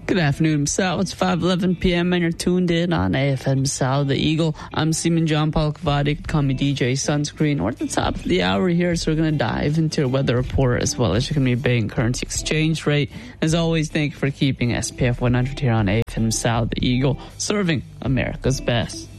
Good afternoon, Sal. It's 5:11 p.m. and you're tuned in on AFM Sal the Eagle. I'm Seaman John Paul Kavadi. Call me DJ Sunscreen. We're at the top of the hour here, so we're going to dive into your weather report as well as your Canadian currency exchange rate. As always, thank you for keeping SPF 100 here on AFM Sal the Eagle, serving America's best.